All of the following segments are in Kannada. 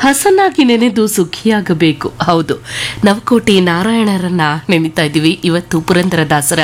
ಹಸನಾಗಿ ನೆನೆದು ಸುಖಿಯಾಗಬೇಕು. ಹೌದು, ನವಕೋಟಿ ನಾರಾಯಣರನ್ನ ನೆನೀತಾ ಇದ್ದೀವಿ. ಇವತ್ತು ಪುರಂದರದಾಸರ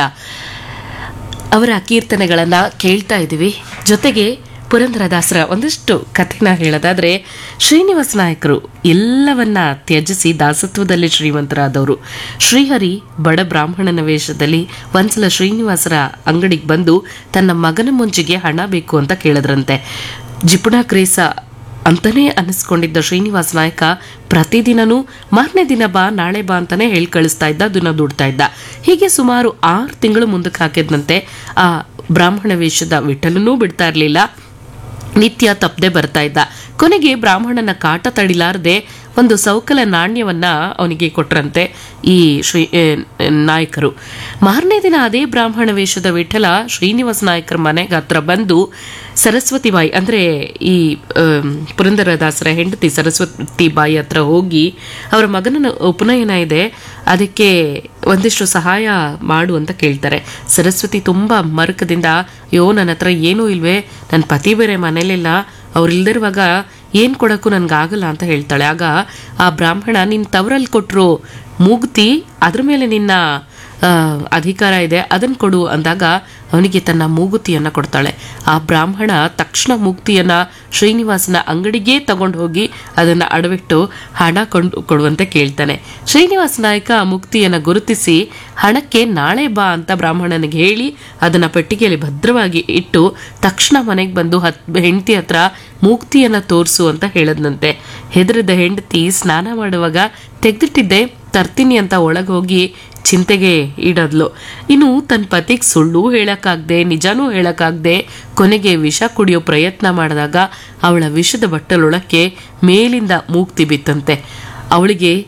ಅವರ ಕೀರ್ತನೆಗಳನ್ನ ಕೇಳ್ತಾ ಇದ್ದೀವಿ. ಜೊತೆಗೆ ಪುರಂದರದಾಸರ ಒಂದಷ್ಟು ಕಥೆನ ಹೇಳೋದಾದ್ರೆ, ಶ್ರೀನಿವಾಸ ನಾಯಕರು ಎಲ್ಲವನ್ನ ತ್ಯಜಿಸಿ ದಾಸತ್ವದಲ್ಲಿ ಶ್ರೀಮಂತರಾದವರು. ಶ್ರೀಹರಿ ಬಡ ಬ್ರಾಹ್ಮಣನ ವೇಷದಲ್ಲಿ ಒಂದ್ಸಲ ಶ್ರೀನಿವಾಸರ ಅಂಗಡಿಗೆ ಬಂದು ತನ್ನ ಮಗನ ಮುಂಜಿಗೆ ಹಣ ಬೇಕು ಅಂತ ಕೇಳಿದ್ರಂತೆ. ಜಿಪುಣ ಕ್ರೇಸ ಅಂತಾನೆ ಅನ್ನಿಸ್ಕೊಂಡಿದ್ದ ಶ್ರೀನಿವಾಸ ನಾಯಕ ಪ್ರತಿದಿನನೂ ಮಾರನೇ ದಿನ ಬಾ, ನಾಳೆ ಬಾ ಅಂತಾನೆ ಹೇಳಿ ಕಳಿಸ್ತಾ ಇದ್ದ, ಅದನ್ನ ದುಡ್ತಾ ಇದ್ದ. ಹೀಗೆ ಸುಮಾರು 6 ತಿಂಗಳು ಮುಂದಕ್ಕೆ ಹಾಕಿದ್ನಂತೆ. ಆ ಬ್ರಾಹ್ಮಣ ವೇಷದ ವಿಠಲನೂ ಬಿಡ್ತಾ ಇರಲಿಲ್ಲ, ನಿತ್ಯ ತಪ್ಪದೆ ಬರ್ತಾ ಇದ್ದ. ಕೊನೆಗೆ ಬ್ರಾಹ್ಮಣನ ಕಾಟ ತಡಿಲಾರದೆ ಒಂದು ಸೌಕಲ ನಾಣ್ಯವನ್ನ ಅವನಿಗೆ ಕೊಟ್ರಂತೆ ಈ ನಾಯಕರು. ಮಾರನೇ ದಿನ ಅದೇ ಬ್ರಾಹ್ಮಣ ವೇಷದ ವಿಠಲ ಶ್ರೀನಿವಾಸ ನಾಯಕರ ಮನೆಗೆ ಹತ್ರ ಬಂದು ಸರಸ್ವತಿ ಬಾಯಿ ಅಂದ್ರೆ ಈ ಪುರಂದರದಾಸರ ಹೆಂಡತಿ ಸರಸ್ವತಿ ಬಾಯಿ ಹತ್ರ ಹೋಗಿ ಅವರ ಮಗನ ಉಪನಯನ ಇದೆ, ಅದಕ್ಕೆ ಒಂದಿಷ್ಟು ಸಹಾಯ ಮಾಡು ಅಂತ ಕೇಳ್ತಾರೆ. ಸರಸ್ವತಿ ತುಂಬಾ ಮರುಕದಿಂದ, ಅಯ್ಯೋ ನನ್ನ ಹತ್ರ ಏನೂ ಇಲ್ವೇ, ನನ್ನ ಪತಿ ಬೇರೆ ಮನೇಲಿಲ್ಲ, ಅವ್ರಿಲ್ದಿರುವಾಗ ಏನ್ ಕೊಡಕ್ಕೂ ನನ್ಗಾಗಲ್ಲ ಅಂತ ಹೇಳ್ತಾಳೆ. ಆಗ ಆ ಬ್ರಾಹ್ಮಣ, ನಿನ್ ತವರಲ್ಲಿ ಕೊಟ್ರು ಮೂಗುತಿ, ಅದ್ರ ಮೇಲೆ ನಿನ್ನ ಅಧಿಕಾರ ಇದೆ, ಅದನ್ನ ಕೊಡು ಅಂದಾಗ ಅವನಿಗೆ ತನ್ನ ಮೂಗುತಿಯನ್ನ ಕೊಡ್ತಾಳೆ. ಆ ಬ್ರಾಹ್ಮಣ ತಕ್ಷಣ ಮೂಗುತಿಯನ್ನ ಶ್ರೀನಿವಾಸನ ಅಂಗಡಿಗೆ ತಗೊಂಡು ಹೋಗಿ ಅದನ್ನ ಅಡವಿಟ್ಟು ಹಣ ಕೊಡುವಂತೆ ಕೇಳ್ತಾನೆ. ಶ್ರೀನಿವಾಸ ನಾಯಕ ಆ ಮುಕ್ತಿಯನ್ನ ಗುರುತಿಸಿ ಹಣಕ್ಕೆ ನಾಳೆ ಬಾ ಅಂತ ಬ್ರಾಹ್ಮಣನಿಗೆ ಹೇಳಿ ಅದನ್ನ ಪೆಟ್ಟಿಗೆಯಲ್ಲಿ ಭದ್ರವಾಗಿ ಇಟ್ಟು ತಕ್ಷಣ ಮನೆಗೆ ಬಂದು ಹೆಂಡತಿ ಹತ್ರ ಮೂಗುತಿಯನ್ನ ತೋರಿಸು ಅಂತ ಹೇಳದ್ನಂತೆ. ಹೆದರಿದ ಹೆಂಡತಿ ಸ್ನಾನ ಮಾಡುವಾಗ ತೆಗೆದಿಟ್ಟಿದ್ದೆ ತರ್ತೀನಿ ಅಂತ ಒಳಗೋಗಿ ಚಿಂತೆಗೆ ಈಡದ್ಲು. ಇನ್ನು ತನ್ನ ಪತಿಗೆ ಸುಳ್ಳು ಹೇಳಕ್ಕಾಗ್ದೆ, ನಿಜಾನೂ ಹೇಳಕ್ಕಾಗ್ದೆ ಕೊನೆಗೆ ವಿಷ ಕುಡಿಯೋ ಪ್ರಯತ್ನ ಮಾಡಿದಾಗ ಅವಳ ವಿಷದ ಬಟ್ಟಲೊಳಕ್ಕೆ ಮೇಲಿಂದ ಮೂಗ್ತಿ ಬಿತ್ತಂತೆ. ಅವಳಿಗೆ